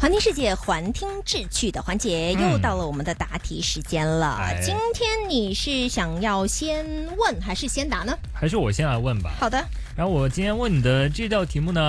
环听世界，环听志趣的环节，又到了我们的答题时间了。今天你是想要先问还是先答呢？ 还是我先来问吧。 好的。 然后我今天问你的这道题目呢，